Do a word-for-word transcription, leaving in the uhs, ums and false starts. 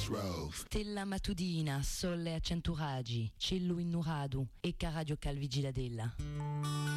Crossroads. Stella matudina, sole a centuragi, cielo innuradu e caradio calvigiladella.